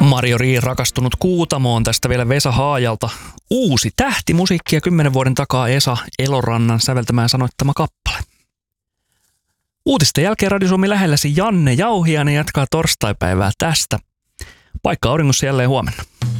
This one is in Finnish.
Marjo-Rii rakastunut Kuutamoon, tästä vielä Vesa Haajalta. Uusi tähtimusiikki ja 10 vuoden takaa Esa Elorannan säveltämään sanoittama kappale. Uutisten jälkeen Radio Suomi lähelläsi Janne Jauhiainen jatkaa torstaipäivää tästä. Paikka auringossa jälleen huomenna.